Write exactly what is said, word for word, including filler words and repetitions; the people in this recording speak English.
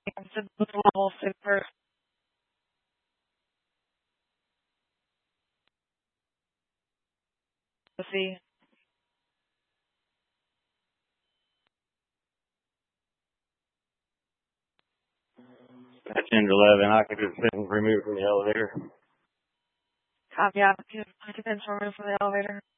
to the level six first. See. That's end eleven. Occupants removed from the elevator. Copy. Occupants removed from the elevator.